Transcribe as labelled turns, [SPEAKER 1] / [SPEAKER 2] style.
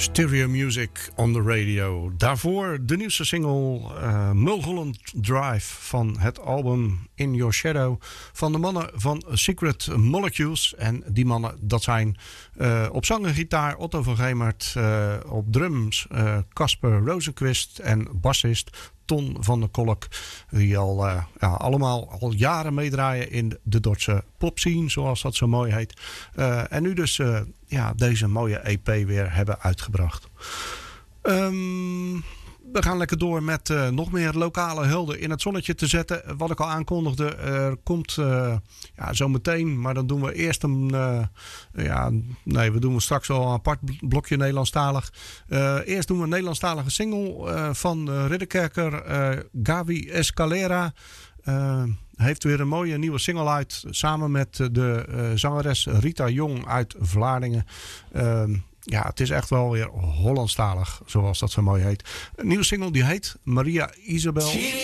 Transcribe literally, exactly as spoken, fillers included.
[SPEAKER 1] Stereo Music on the Radio. Daarvoor de nieuwste single uh, Mulholland Drive van het album In Your Shadow van de mannen van Secret Molecules. En die mannen, dat zijn uh, op zang en gitaar Otto van Gemert, uh, op drums Casper uh, Rosenquist en bassist Ton van der Kolk. Die al uh, ja, allemaal al jaren meedraaien in de Dordtse popscene, zoals dat zo mooi heet. Uh, en nu dus uh, ja, deze mooie E P weer hebben uitgebracht. Um, we gaan lekker door met uh, nog meer lokale helden in het zonnetje te zetten. Wat ik al aankondigde, er komt uh, ja, zo meteen, maar dan doen we eerst een... Uh, ja, nee, we doen straks al een apart blokje Nederlandstalig. Uh, eerst doen we een Nederlandstalige single uh, van uh, Ridderkerker, uh, Gavi Escalera. Uh, heeft weer een mooie nieuwe single uit. Samen met de uh, zangeres Rita Jong uit Vlaardingen. Uh, ja, het is echt wel weer Hollandstalig, zoals dat zo mooi heet. Een nieuwe single die heet Maria Isabel.